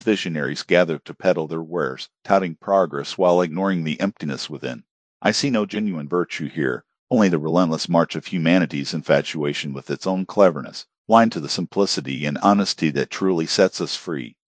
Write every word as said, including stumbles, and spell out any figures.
visionaries gather to peddle their wares, touting progress while ignoring the emptiness within. I see no genuine virtue here, only the relentless march of humanity's infatuation with its own cleverness, blind to the simplicity and honesty that truly sets us free.